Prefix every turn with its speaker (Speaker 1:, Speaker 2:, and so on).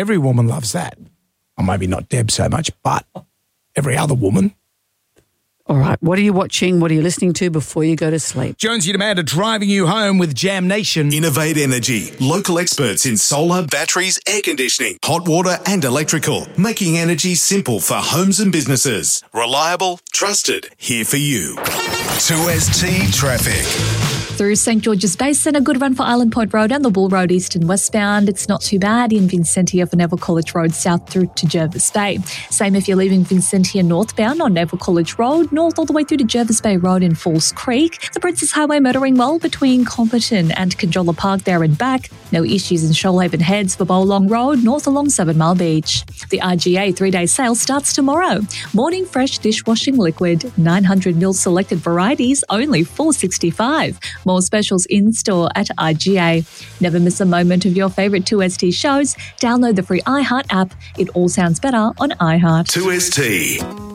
Speaker 1: Every woman loves that. Or maybe not Deb so much, but every other woman.
Speaker 2: All right, what are you watching? What are you listening to before you go to sleep?
Speaker 1: Jonesy Demand are driving you home with Jam Nation.
Speaker 3: Innovate Energy. Local experts in solar, batteries, air conditioning, hot water and electrical. Making energy simple for homes and businesses. Reliable, trusted. Here for you. 2ST Traffic.
Speaker 4: Through St George's Basin, a good run for Island Point Road and the Bull Road east and westbound. It's not too bad in Vincentia for Neville College Road south through to Jervis Bay. Same if you're leaving Vincentia northbound on Neville College Road, north all the way through to Jervis Bay Road in Falls Creek. The Princess Highway motoring well between Compton and Conjola Park there and back. No issues in Shoalhaven Heads for Bowlong Road, north along 7 Mile Beach. The RGA 3-day sale starts tomorrow. Morning fresh dishwashing liquid, 900ml selected varieties, only $4.65. More specials in-store at IGA. Never miss a moment of your favourite 2ST shows. Download the free iHeart app. It all sounds better on iHeart.
Speaker 3: 2ST.